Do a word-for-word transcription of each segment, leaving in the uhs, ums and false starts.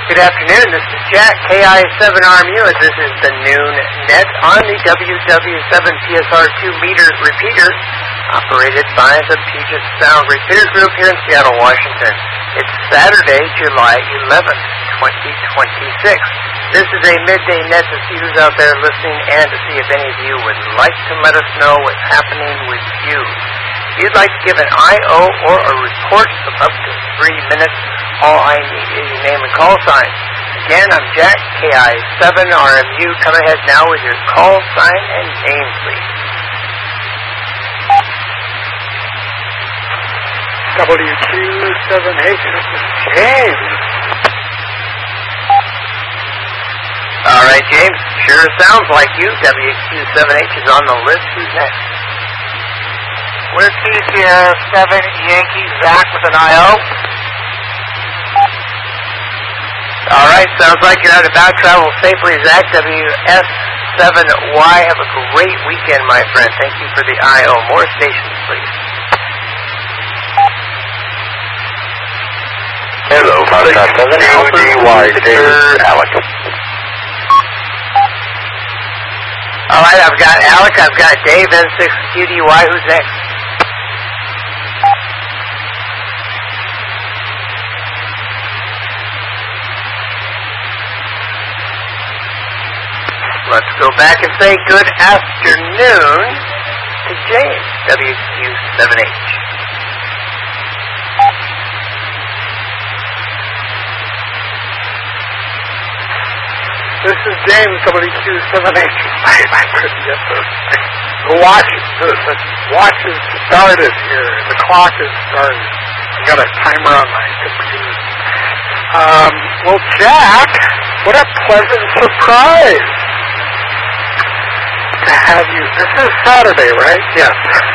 Good afternoon, this is Jack, K I seven R M U, and this is the Noon Net on the W W seven P S R two meter repeater, operated by the Puget Sound Repeater Group here in Seattle, Washington. It's Saturday, July eleventh, twenty twenty-six. This is a midday net to see who's out there listening and to see if any of you would like to let us know what's happening with you. If you'd like to give an I O or a report of up to three minutes, all I need is your name and call sign. Again, I'm Jack, K I seven R M U. Come ahead now with your call sign and name, please. W Q seven H, this is James. All right, James, sure sounds like you. W Q seven H is on the list. Who's next? Whiskey Sierra seven Yankee, Zach with an I O. All right, sounds like you're out about. Travel safely, Zach. W S seven Y, have a great weekend, my friend. Thank you for the I O. More stations, please. Hello, Foxtrot seven, Alpha D Y, David, Alec. All right, I've got Alec, I've got Dave, N six Q D Y. Who's next? Let's go back and say good afternoon to James, W Q seven H. This is James, W Q seven H. I, I couldn't get the, the watch. The, the watch is started here. The clock is started. I got a timer on my computer. Um, well, Jack, what a pleasant surprise to have you. This is Saturday, right? Yes.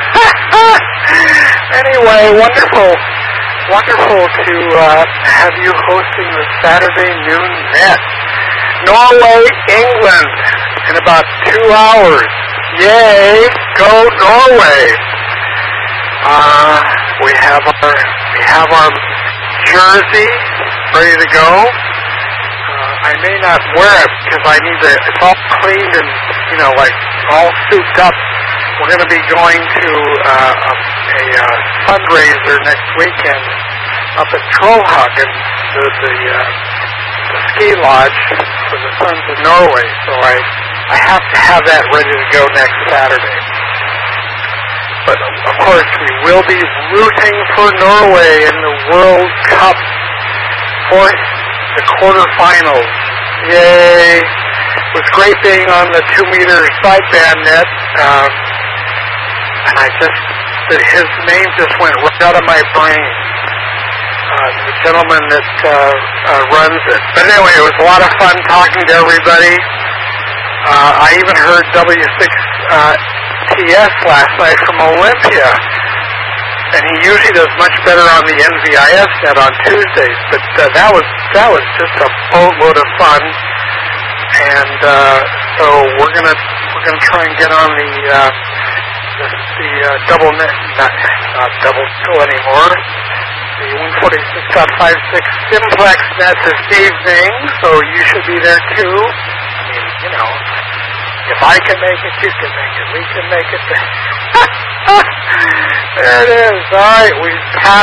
Anyway, wonderful, wonderful to uh, have you hosting the Saturday Noon Net. Norway, England, in about two hours. Yay! Go Norway! Uh, we have our we have our jersey ready to go. Uh, I may not wear it because I need to. It's all cleaned and you know, like all souped up. We're going to be going to uh, a, a uh, fundraiser next weekend up at Trollhagen, the the, uh, the ski lodge for the Sons of Norway. So I I have to have that ready to go next Saturday. But of course, we will be rooting for Norway in the World Cup for the quarterfinals. Yay! It was great being on the two-meter sideband net, um, and I just, his name just went right out of my brain. Uh, the gentleman that uh, uh, runs it. But anyway, it was a lot of fun talking to everybody. Uh, I even heard W six T S last night from Olympia, and he usually does much better on the N V I S net on Tuesdays. But uh, that was that was just a boatload of fun. And uh, so we're gonna we're gonna try and get on the uh, the, the uh, double net, not, not double two anymore. The one forty-six point five six simplex net this evening, so you should be there too. I mean, you know, if I can make it, you can make it. We can make it. There it is. All right, we passed.